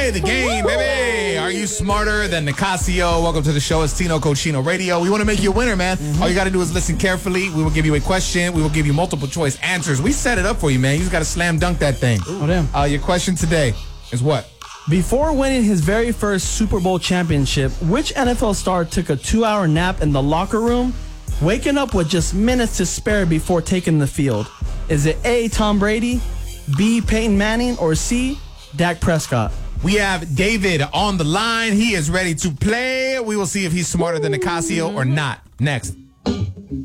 play the game, baby. Are you smarter than Nicasio? Welcome to the show. It's Tino Cochino Radio. We want to make you a winner, man. All you got to do is listen carefully. We will give you a question. We will give you multiple choice answers. We set it up for you, man. You just got to slam dunk that thing. Oh, damn. Your question today is what? Before winning his very first Super Bowl championship, which NFL star took a 2-hour nap in the locker room, waking up with just minutes to spare before taking the field? Is it A, Tom Brady, B, Peyton Manning, or C, Dak Prescott? We have David on the line. He is ready to play. We will see if he's smarter than Nicasio or not. Next.